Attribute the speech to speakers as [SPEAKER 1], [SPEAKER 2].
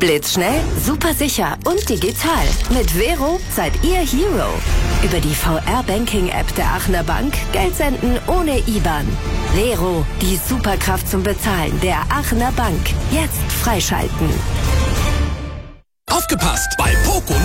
[SPEAKER 1] Blitzschnell, super sicher und digital. Mit Vero seid ihr Hero. Über die VR-Banking-App der Aachener Bank Geld senden ohne IBAN. Vero, die Superkraft zum Bezahlen der Aachener Bank. Jetzt freischalten.
[SPEAKER 2] Aufgepasst! Bei Poco